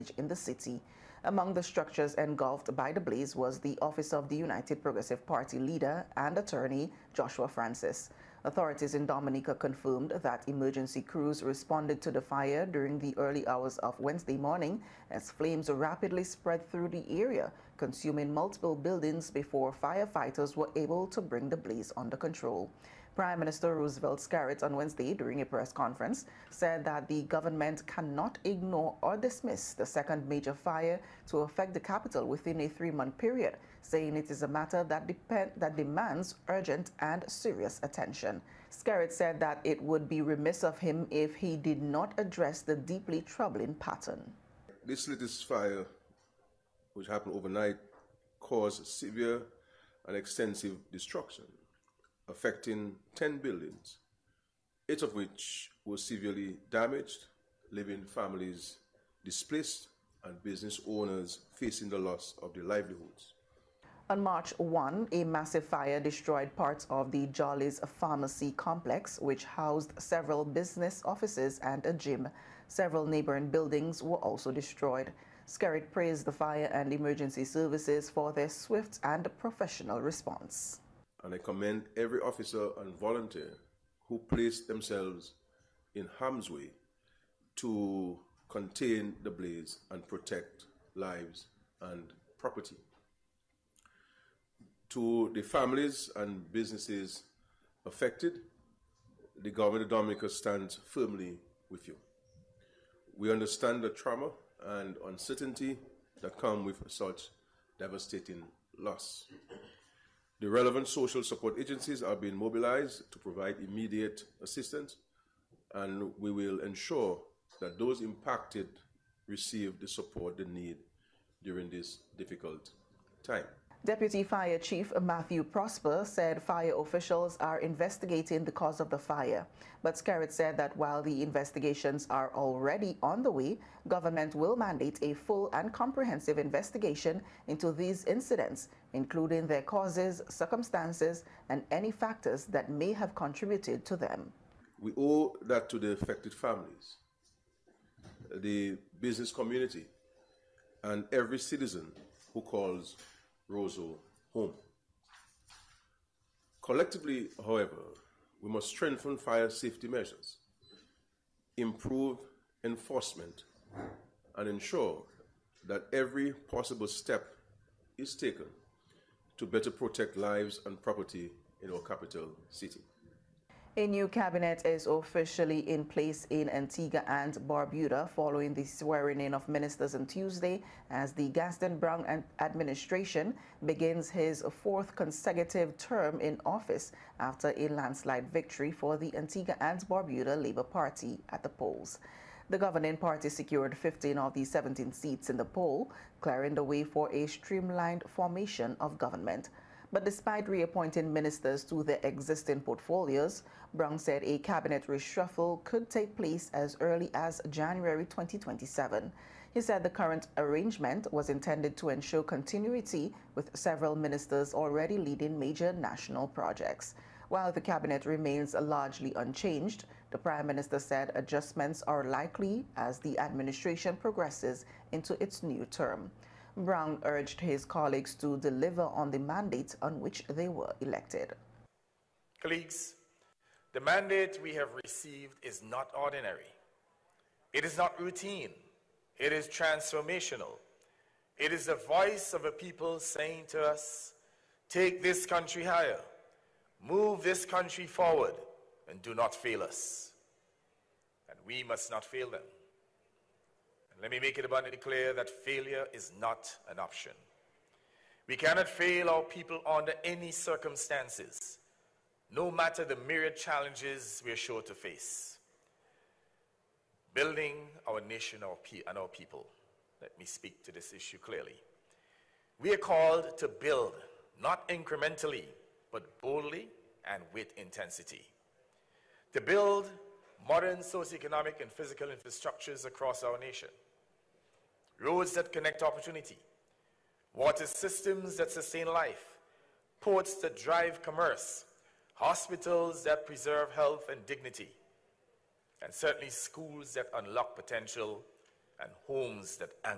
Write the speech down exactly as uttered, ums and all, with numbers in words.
in the city. Among the structures engulfed by the blaze was the office of the United Progressive Party leader and attorney Joshua Francis. Authorities in Dominica confirmed that emergency crews responded to the fire during the early hours of Wednesday morning as flames rapidly spread through the area, consuming multiple buildings before firefighters were able to bring the blaze under control. Prime Minister Roosevelt Skerrit on Wednesday during a press conference said that the government cannot ignore or dismiss the second major fire to affect the capital within a three-month period, saying it is a matter that, depend, that demands urgent and serious attention. Skerrit said that it would be remiss of him if he did not address the deeply troubling pattern. This latest fire, which happened overnight, caused severe and extensive destruction, affecting ten buildings, eight of which were severely damaged, leaving families displaced and business owners facing the loss of their livelihoods. On March first, a massive fire destroyed parts of the Jolly's Pharmacy complex, which housed several business offices and a gym. Several neighboring buildings were also destroyed. Skerrit praised the fire and emergency services for their swift and professional response. And I commend every officer and volunteer who placed themselves in harm's way to contain the blaze and protect lives and property. To the families and businesses affected, the government of Dominica stands firmly with you. We understand the trauma and uncertainty that come with such devastating loss. The relevant social support agencies are being mobilized to provide immediate assistance, and we will ensure that those impacted receive the support they need during this difficult time. Deputy Fire Chief Matthew Prosper said fire officials are investigating the cause of the fire. But Skerrit said that while the investigations are already on the way, government will mandate a full and comprehensive investigation into these incidents, including their causes, circumstances, and any factors that may have contributed to them. We owe that to the affected families, the business community, and every citizen who calls Roseau home. Collectively, however, we must strengthen fire safety measures, improve enforcement, and ensure that every possible step is taken to better protect lives and property in our capital city. A new cabinet is officially in place in Antigua and Barbuda following the swearing-in of ministers on Tuesday as the Gaston Browne administration begins his fourth consecutive term in office after a landslide victory for the Antigua and Barbuda Labour Party at the polls. The governing party secured fifteen of the seventeen seats in the poll, clearing the way for a streamlined formation of government. But despite reappointing ministers to their existing portfolios, Browne said a cabinet reshuffle could take place as early as January twenty twenty-seven. He said the current arrangement was intended to ensure continuity with several ministers already leading major national projects. While the cabinet remains largely unchanged, the Prime Minister said adjustments are likely as the administration progresses into its new term. Browne urged his colleagues to deliver on the mandate on which they were elected. Colleagues, the mandate we have received is not ordinary. It is not routine. It is transformational. It is the voice of a people saying to us, take this country higher, move this country forward, and do not fail us. And we must not fail them. Let me make it abundantly clear that failure is not an option. We cannot fail our people under any circumstances, no matter the myriad challenges we are sure to face. Building our nation and our people. Let me speak to this issue clearly. We are called to build, not incrementally, but boldly and with intensity. To build modern socioeconomic and physical infrastructures across our nation. Roads that connect opportunity, water systems that sustain life, ports that drive commerce, hospitals that preserve health and dignity, and certainly schools that unlock potential and homes that anchor